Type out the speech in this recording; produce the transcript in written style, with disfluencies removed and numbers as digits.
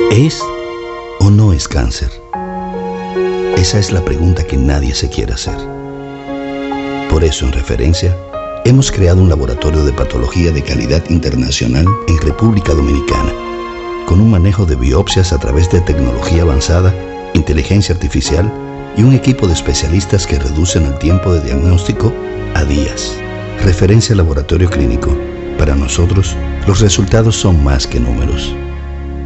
¿Es o no es cáncer? Esa es la pregunta que nadie se quiere hacer. Por eso, en Referencia, hemos creado un laboratorio de patología de calidad internacional en República Dominicana, con un manejo de biopsias a través de tecnología avanzada, inteligencia artificial y un equipo de especialistas que reducen el tiempo de diagnóstico a días. Referencia Laboratorio Clínico. Para nosotros, los resultados son más que números.